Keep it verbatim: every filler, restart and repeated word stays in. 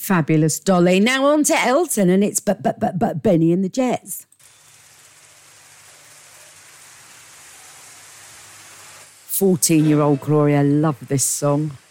Fabulous, Dolly. Now on to Elton, and it's but but but but Benny and the Jets. fourteen-year-old Gloria loved this song.